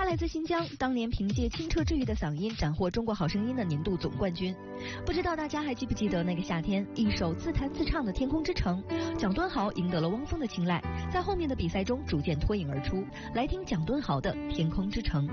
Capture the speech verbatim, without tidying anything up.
他来自新疆，当年凭借清澈治愈的嗓音斩获中国好声音的年度总冠军。不知道大家还记不记得那个夏天，一首自弹自唱的《天空之城》，蒋敦豪赢得了汪峰的青睐，在后面的比赛中逐渐脱颖而出。来听蒋敦豪的《天空之城》。